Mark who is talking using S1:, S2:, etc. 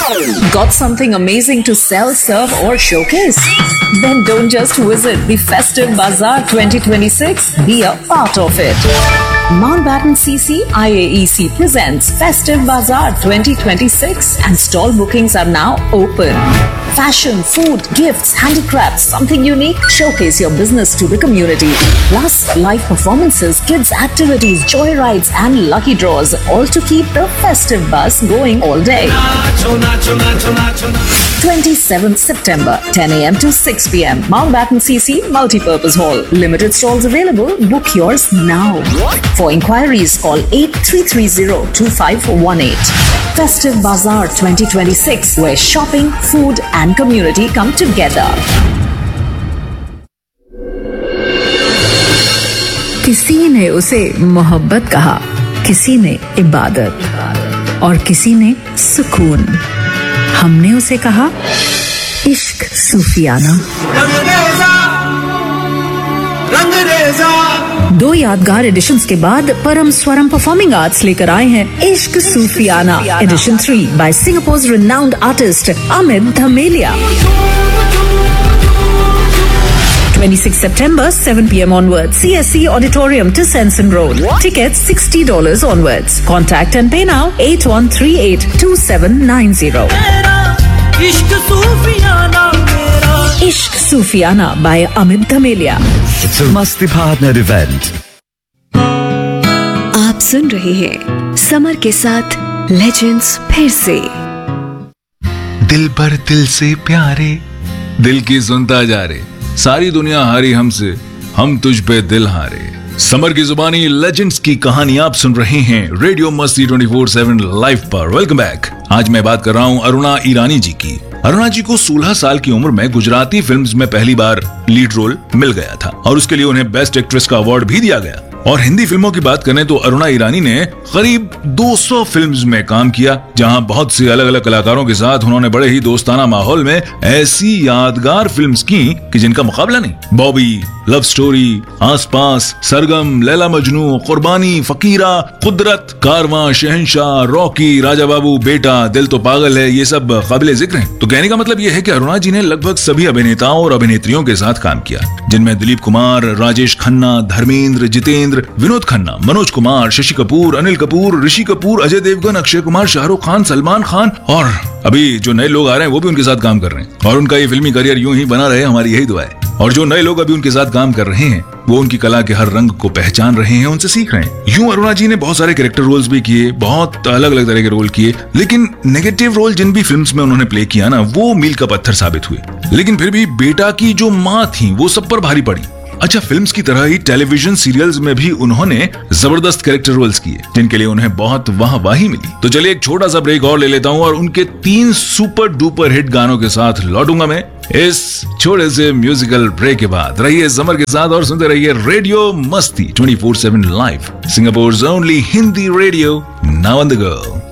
S1: Got something amazing to sell, serve, or showcase? Then don't just visit the Festive Bazaar 2026, be a part of it. Mountbatten CC IAEC presents Festive Bazaar 2026 and stall bookings are now open. Fashion, food, gifts, handicrafts, something unique, showcase your business to the community. Plus, live performances, kids activities, joyrides and lucky draws, all to keep the festive buzz going all day. 27th September, 10 a.m. to 6 p.m. Mountbatten CC Multipurpose Hall. Limited stalls available. Book yours now. For inquiries, call 8330-2518. Festive Bazaar 2026, where shopping, food and community come together.
S2: किसी ने उसे मोहब्बत कहा, किसी ने इबादत और किसी ने सुकून। हमने उसे कहा इश्क सूफियाना। दो यादगार एडिशंस के बाद परम स्वरम परफॉर्मिंग आर्ट्स लेकर आए हैं इश्क सूफियाना addition 3 bye सिंगापुर's renowned artist Amit धमेलिया। 26 September, 7 p.m. onwards. CSC Auditorium to Sensen Road. Tickets $60 onwards. Contact and pay now 81382790. Ishq Sufiana by Amit Dhamelia.
S3: It's a Masti Partner event.
S4: आप सुन रहे हैं समर के साथ legends फिर से।
S5: दिल भर दिल से प्यारे, दिल की सुनता जा रे, सारी दुनिया हारी हमसे, हम तुझ पे दिल हारे। समर की जुबानी लेजेंड्स की कहानी आप सुन रहे हैं रेडियो मस्ती 24/7 लाइव पर। Welcome back. आज मैं बात कर रहा हूँ अरुणा ईरानी जी की। अरुणा जी को 16 साल की उम्र में गुजराती फिल्म्स में पहली बार लीड रोल मिल गया था और उसके लिए उन्हें बेस्ट एक्ट्रेस का अवार्ड भी दिया गया। और हिंदी फिल्मों की बात करें तो अरुणा ईरानी ने करीब 200 फिल्म्स में काम किया, जहां बहुत से अलग अलग कलाकारों के साथ उन्होंने बड़े ही दोस्ताना माहौल में ऐसी यादगार फिल्म्स की कि जिनका मुकाबला नहीं। बॉबी, लव स्टोरी, आसपास, सरगम, लैला मजनू, कुर्बानी, फकीरा, कुदरत, कारवां, शहंशाह, रॉकी, राजा बाबू, बेटा, दिल तो पागल है, ये सब काबिले जिक्र हैं। तो कहने का मतलब ये है कि अरुणा जी ने लगभग सभी अभिनेताओं और अभिनेत्रियों के साथ काम किया, जिनमें दिलीप कुमार, राजेश खन्ना, धर्मेंद्र, जितेंद्र, विनोद खन्ना, मनोज कुमार, शशि कपूर, अनिल कपूर, ऋषि कपूर, अजय देवगन, अक्षय कुमार, शाहरुख खान, सलमान खान और अभी जो नए लोग आ रहे हैं वो भी उनके साथ काम कर रहे हैं। और उनका ये फिल्मी करियर यूं ही बना रहे, हमारी यही दुआ है। और जो नए लोग अभी उनके साथ काम कर रहे हैं वो उनकी कला के हर रंग को पहचान रहे हैं, उनसे सीख रहे हैं। यूं अरुणा जी ने बहुत सारे कैरेक्टर रोल्स भी किए, बहुत अलग अलग तरह के रोल किए, लेकिन नेगेटिव रोल जिन भी फिल्म्स में उन्होंने प्ले किया ना, वो मील का पत्थर साबित हुए। लेकिन फिर भी बेटा की जो माँ थी वो सब पर भारी पड़ी। अच्छा, फिल्म्स की तरह ही टेलीविजन सीरियल्स में भी उन्होंने जबरदस्त कैरेक्टर रोल्स किए, जिनके लिए उन्हें बहुत वाहवाही मिली। तो चलिए एक छोटा सा ब्रेक और ले लेता हूँ और उनके 3 सुपर डुपर हिट गानों के साथ लौटूंगा मैं इस छोटे से म्यूजिकल ब्रेक के बाद। रहिए समर के साथ और सुनते रहिए रेडियो मस्ती 24/7 live, Singapore only Hindi radio, now on the go.